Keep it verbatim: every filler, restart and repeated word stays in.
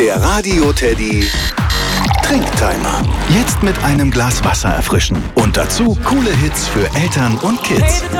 Der Radio Teddy Trinktimer. Jetzt mit einem Glas Wasser erfrischen. Und dazu coole Hits für Eltern und Kids.